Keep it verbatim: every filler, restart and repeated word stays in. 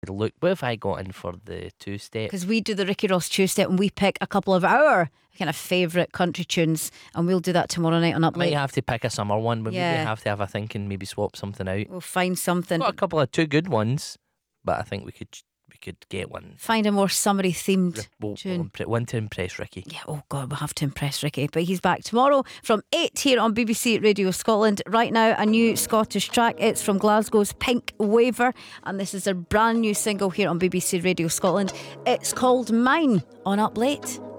look. What if I got in for the two step? Because we do the Ricky Ross two step and we pick a couple of our kind of favourite country tunes, and we'll do that tomorrow night on Up Might Late. have to pick a summer one, but Yeah. maybe have to have a think and maybe swap something out. We'll find something. Got a couple of two good ones, but I think we could we could get one. Find a more summery themed We'll, tune. we'll, one to impress Ricky. Yeah, oh God, we'll have to impress Ricky. But he's back tomorrow from eight here on B B C Radio Scotland. Right now, a new Scottish track. It's from Glasgow's Pink Waver, and this is their brand new single here on B B C Radio Scotland. It's called Mine on Up Late.